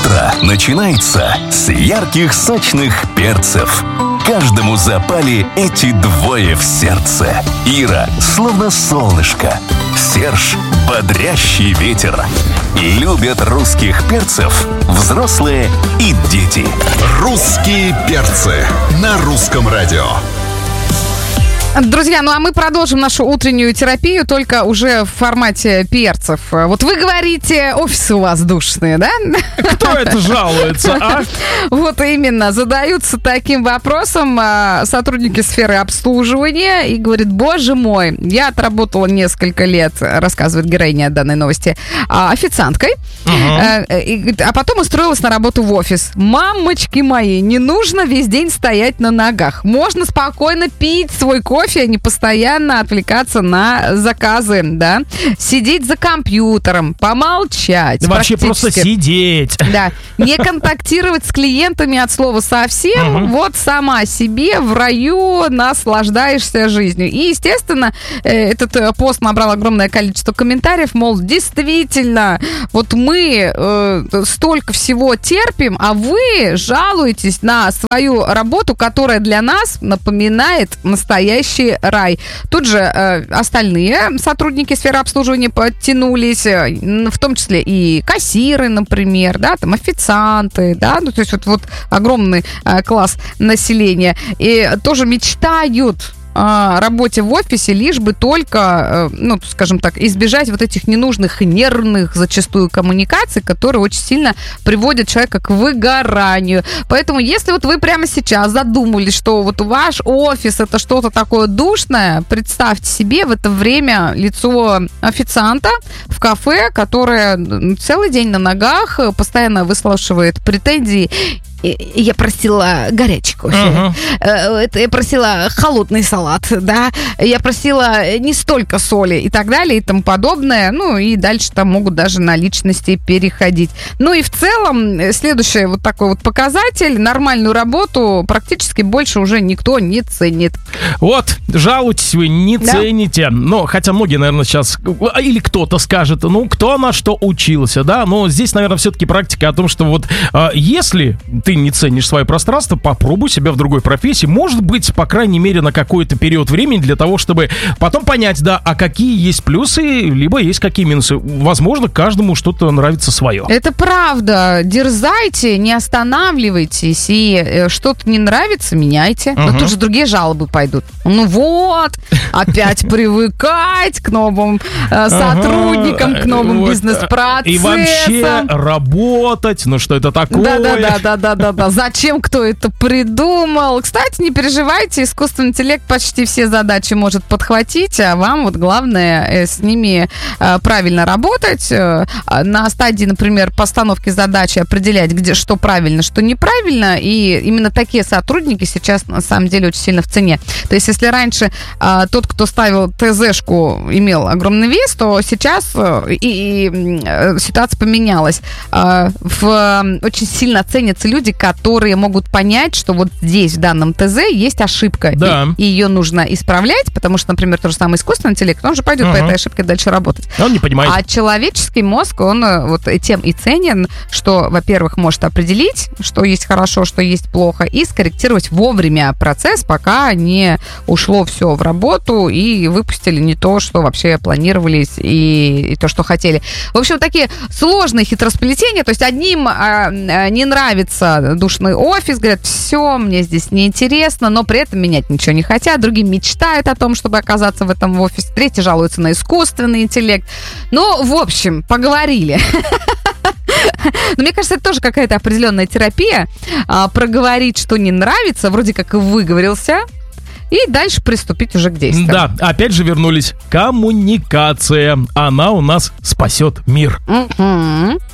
Утро начинается с ярких сочных перцев. Каждому запали эти двое в сердце. Ира словно солнышко, Серж бодрящий ветер. Любят русских перцев взрослые и дети. Русские перцы на русском радио. Друзья, ну а мы продолжим нашу утреннюю терапию, только уже в формате перцев. Вот вы говорите, офисы у вас душные, да? Кто это жалуется, а? Вот именно, задаются таким вопросом сотрудники сферы обслуживания и говорят: боже мой, я отработала несколько лет, рассказывает героиня данной новости, официанткой, а потом устроилась на работу в офис. Мамочки мои, не нужно весь день стоять на ногах. Можно спокойно пить свой кофе, а не постоянно отвлекаться на заказы, да? Сидеть за компьютером, помолчать. Да вообще просто сидеть. Да, не контактировать с клиентами от слова совсем. Вот сама себе в раю наслаждаешься жизнью. И, естественно, этот пост набрал огромное количество комментариев, мол, действительно, вот мы столько всего терпим, а вы жалуетесь на свою работу, которая для нас напоминает настоящий рай. Тут же остальные сотрудники сферы обслуживания подтянулись, в том числе и кассиры, например, да, там официанты, да, ну, то есть вот огромный класс населения, и тоже мечтают о работе в офисе, лишь бы только, ну, скажем так, избежать вот этих ненужных нервных зачастую коммуникаций, которые очень сильно приводят человека к выгоранию. Поэтому, если вот вы прямо сейчас задумались, что вот ваш офис это что-то такое душное, представьте себе в это время лицо официанта в кафе, которое целый день на ногах, постоянно выслушивает претензии. Я просила горячий кофе, я просила холодный салат, да, я просила не столько соли и так далее и тому подобное, ну и дальше там могут даже на личности переходить. Ну и в целом следующий вот такой вот показатель: нормальную работу практически больше уже никто не ценит. Вот, жалуетесь вы, не цените. Но хотя многие, наверное, сейчас, или кто-то скажет, ну, кто на что учился, да, но здесь, наверное, все-таки практика о том, что вот если ты не ценишь свое пространство, попробуй себя в другой профессии. Может быть, по крайней мере, на какой-то период времени, для того, чтобы потом понять, да, а какие есть плюсы, либо есть какие минусы. Возможно, каждому что-то нравится свое. Это правда. Дерзайте, не останавливайтесь. И что-то не нравится, меняйте. Но тут же другие жалобы пойдут. Ну вот, опять привыкать к новым сотрудникам, к новым бизнес-процессам. И вообще работать. Ну что это такое? Да. Зачем кто это придумал? Кстати, не переживайте, искусственный интеллект почти все задачи может подхватить, а вам вот главное с ними правильно работать. На стадии, например, постановки задачи определять, где что правильно, что неправильно. И именно такие сотрудники сейчас на самом деле очень сильно в цене. То есть, если раньше тот, кто ставил ТЗшку, имел огромный вес, то сейчас ситуация поменялась. Очень сильно ценятся люди, которые могут понять, что вот здесь, в данном ТЗ, есть ошибка. Да. И ее нужно исправлять, потому что, например, тот же самый искусственный интеллект, он же пойдет по этой ошибке дальше работать. Он не понимает. А человеческий мозг, он вот тем и ценен, что, во-первых, может определить, что есть хорошо, что есть плохо, и скорректировать вовремя процесс, пока не ушло все в работу и выпустили не то, что вообще планировались, и то, что хотели. В общем, такие сложные хитросплетения. То есть одним не нравится душный офис, говорят, все, мне здесь неинтересно, но при этом менять ничего не хотят. Другие мечтают о том, чтобы оказаться в этом офисе. Третьи жалуются на искусственный интеллект. Ну, в общем, поговорили. Но мне кажется, это тоже какая-то определенная терапия. Проговорить, что не нравится, вроде как и выговорился, и дальше приступить уже к действиям. Да, опять же вернулись. Коммуникация. Она у нас спасет мир.